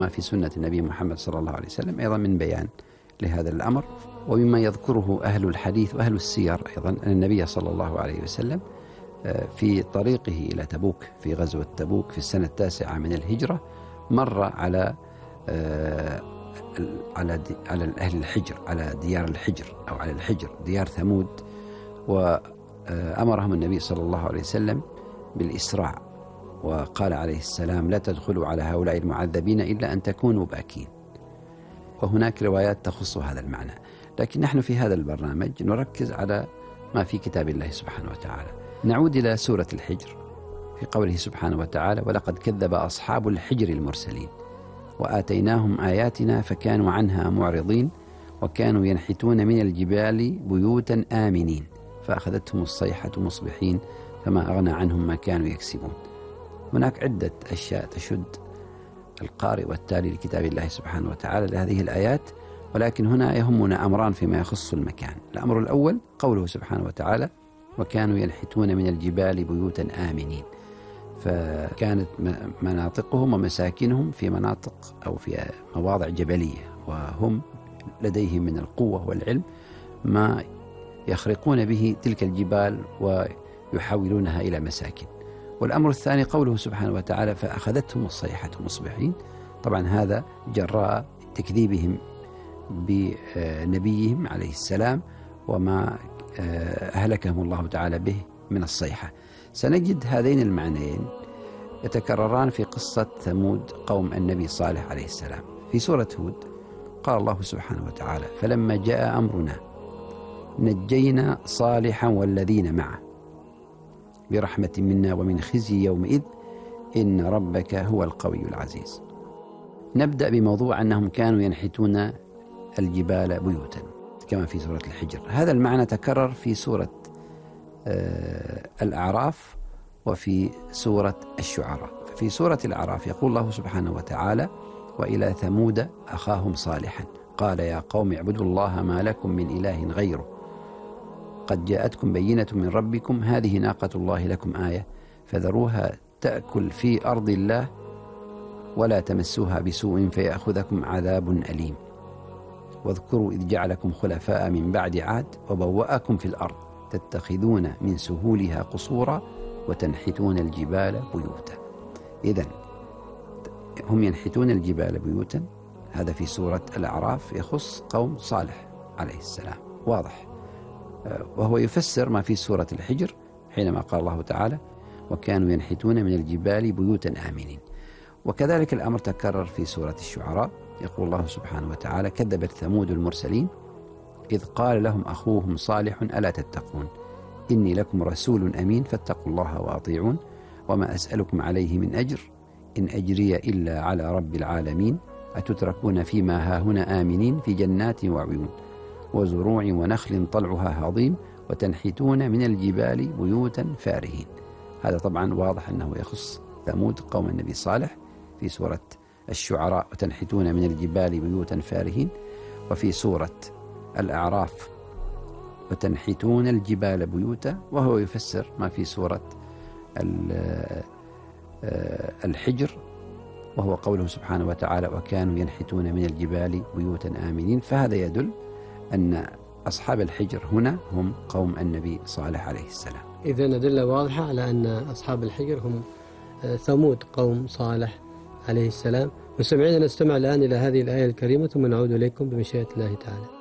ما في سنة النبي محمد صلى الله عليه وسلم أيضا من بيان لهذا الأمر. ومما يذكره أهل الحديث وأهل السير أيضا أن النبي صلى الله عليه وسلم في طريقه إلى تبوك في غزوة تبوك في السنة 9 من الهجرة مر على أهل الحجر، على ديار الحجر أو على الحجر ديار ثمود، وأمرهم النبي صلى الله عليه وسلم بالإسراع، وقال عليه السلام: لا تدخلوا على هؤلاء المعذبين إلا أن تكونوا باكين. وهناك روايات تخص هذا المعنى، لكن نحن في هذا البرنامج نركز على ما في كتاب الله سبحانه وتعالى. نعود إلى سورة الحجر في قوله سبحانه وتعالى: ولقد كذب أصحاب الحجر المرسلين وآتيناهم آياتنا فكانوا عنها معرضين وكانوا ينحتون من الجبال بيوتا آمنين فأخذتهم الصيحة مصبحين فما أغنى عنهم ما كانوا يكسبون. هناك عدة أشياء تشد القارئ والتالي لكتاب الله سبحانه وتعالى لهذه الآيات، ولكن هنا يهمنا أمران فيما يخص المكان. الأمر الأول قوله سبحانه وتعالى: وكانوا ينحتون من الجبال بيوتا آمنين، فكانت مناطقهم ومساكنهم في مناطق أو في مواضع جبلية، وهم لديهم من القوة والعلم ما يخرقون به تلك الجبال ويحولونها إلى مساكن. والأمر الثاني قوله سبحانه وتعالى: فأخذتهم الصيحة مصبحين، طبعا هذا جراء تكذيبهم بنبيهم عليه السلام وما أهلكهم الله تعالى به من الصيحة. سنجد هذين المعنيين يتكرران في قصة ثمود قوم النبي صالح عليه السلام. في سورة هود قال الله سبحانه وتعالى: فلما جاء أمرنا نجينا صالحا والذين معه برحمة منا ومن خزي يومئذ إن ربك هو القوي العزيز. نبدأ بموضوع أنهم كانوا ينحتون الجبال بيوتا كما في سورة الحجر. هذا المعنى تكرر في سورة الأعراف وفي سورة الشعراء. في سورة الأعراف يقول الله سبحانه وتعالى: وإلى ثمود أخاهم صالحا قال يا قوم اعبدوا الله ما لكم من إله غيره قد جاءتكم بينة من ربكم هذه ناقة الله لكم آية فذروها تأكل في أرض الله ولا تمسوها بسوء فيأخذكم عذاب أليم واذكروا إذ جعلكم خلفاء من بعد عاد وبوأكم في الأرض تتخذون من سهولها قصورا وتنحتون الجبال بيوتا. إذن هم ينحتون الجبال بيوتا، هذا في سورة الأعراف يخص قوم صالح عليه السلام، واضح. وهو يفسر ما في سورة الحجر حينما قال الله تعالى: وكانوا ينحتون من الجبال بيوتا آمنين. وكذلك الأمر تكرر في سورة الشعراء، يقول الله سبحانه وتعالى: كذبت ثمود المرسلين إذ قال لهم أخوهم صالح ألا تتقون إني لكم رسول أمين فاتقوا الله وأطيعون وما أسألكم عليه من أجر إن أجري إلا على رب العالمين أتتركون فيما هاهنا آمنين في جنات وعيون وزروع ونخل طلعها هضيم وتنحتون من الجبال بيوتا فارهين. هذا طبعا واضح أنه يخص ثمود قوم النبي صالح في سورة الشعراء: وتنحتون من الجبال بيوتا فارهين. وفي سورة الأعراف: وتنحتون الجبال بيوتا، وهو يفسر ما في سورة الحجر وهو قوله سبحانه وتعالى: وكانوا ينحتون من الجبال بيوتا آمنين. فهذا يدل أن أصحاب الحجر هنا هم قوم النبي صالح عليه السلام. إذن أدلة واضحة على أن أصحاب الحجر هم ثمود قوم صالح عليه السلام. مستمعينا نستمع الآن إلى هذه الآية الكريمة ثم نعود إليكم بمشيئة الله تعالى.